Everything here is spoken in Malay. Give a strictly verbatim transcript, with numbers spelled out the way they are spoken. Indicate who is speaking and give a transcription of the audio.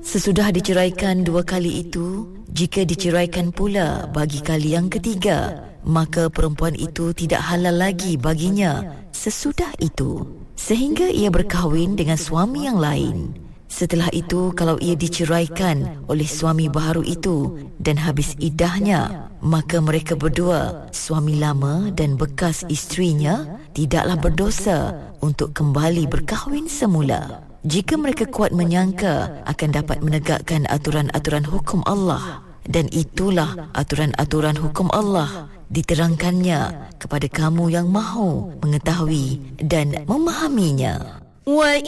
Speaker 1: Sesudah diceraikan dua kali itu, jika diceraikan pula bagi kali yang ketiga, maka perempuan itu tidak halal lagi baginya sesudah itu, sehingga ia berkahwin dengan suami yang lain. Setelah itu, kalau ia diceraikan oleh suami baharu itu dan habis iddahnya, maka mereka berdua, suami lama dan bekas isterinya, tidaklah berdosa untuk kembali berkahwin semula. Jika mereka kuat menyangka akan dapat menegakkan aturan-aturan hukum Allah, dan itulah aturan-aturan hukum Allah, diterangkannya kepada kamu yang mahu mengetahui dan memahaminya. Wa